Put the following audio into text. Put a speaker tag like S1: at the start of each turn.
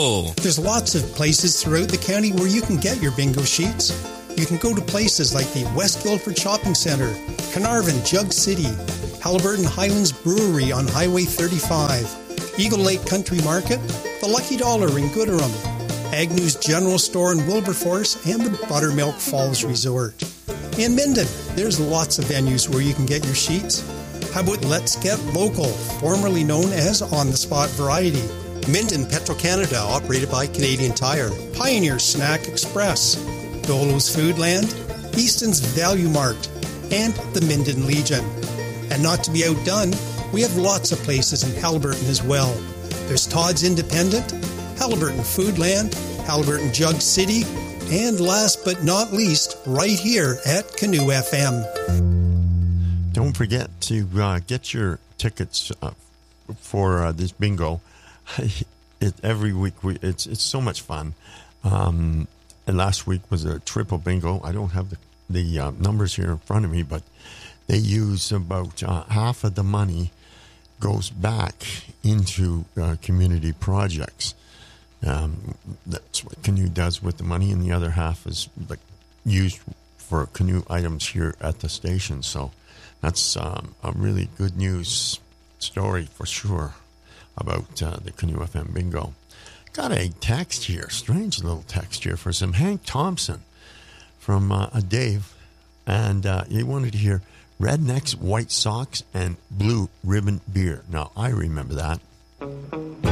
S1: bingo.
S2: There's lots of places throughout the county where you can get your bingo sheets. You can go to places like the West Guildford Shopping Centre, Carnarvon, Jug City, Halliburton Highlands Brewery on Highway 35, Eagle Lake Country Market, the Lucky Dollar in Gooderham, Agnew's General Store in Wilberforce, and the Buttermilk Falls Resort. In Minden, there's lots of venues where you can get your sheets. How about Let's Get Local, formerly known as On the Spot Variety?
S3: Minden Petro-Canada, operated by Canadian Tire.
S2: Pioneer Snack Express, Dolo's Foodland, Easton's Value Mart, and the Minden Legion. And not to be outdone, we have lots of places in Halliburton as well. There's Todd's Independent, Halliburton Foodland, Halliburton Jug City, and last but not least, right here at Canoe FM.
S4: Don't forget to get your tickets for this bingo. Every week, it's so much fun. And last week was a triple bingo. I don't have the numbers here in front of me, but they use about half of the money goes back into community projects. That's what Canoe does with the money, and the other half is used for Canoe items here at the station. So that's a really good news story for sure about the Canoe FM bingo. Got a text here, strange little text here from Hank Thompson from Dave, and he wanted to hear Rednecks, White Sox, and Blue Ribbon Beer. Now, I remember that.